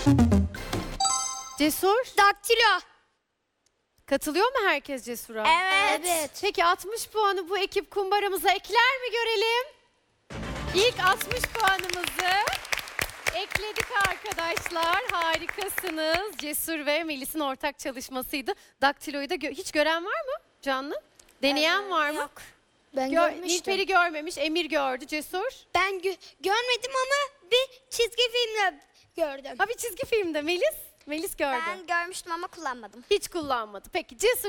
Cesur. Daktilo. Katılıyor mu herkes Cesur'a? Evet. Peki 60 puanı bu ekip kumbaramıza ekler mi görelim? İlk 60 puanımızı ekledik arkadaşlar. Harikasınız. Cesur ve Melis'in ortak çalışmasıydı. Daktiloyu da hiç gören var mı Canlı? Deneyen var mı? Yok. Ben görmüştüm. Nilperi görmemiş, Emir gördü. Cesur. Ben görmedim ama bir çizgi filmde gördüm. Ha bir çizgi filmde. Melis? Melis gördü. Ben görmüştüm ama kullanmadım. Hiç kullanmadı. Peki Cesur